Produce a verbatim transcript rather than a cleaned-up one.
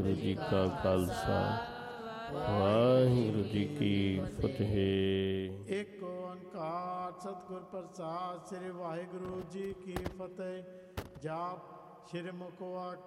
ਵਾਹਿਗੁਰੂ ਜੀ ਕਾ ਖਾਲਸਾ ਵਾਹਿਗੁਰੂ ਜੀ ਕੀ ਫਤਿਹ। ਇੱਕ ਓੰਕਾਰ ਸਤਿਗੁਰ ਪ੍ਰਸਾਦਿ। ਸ੍ਰੀ ਵਾਹਿਗੁਰੂ ਜੀ ਕੀ ਫਤਿਹ। ਜਾਪ। ਸ਼੍ਰੀ ਮੁਖ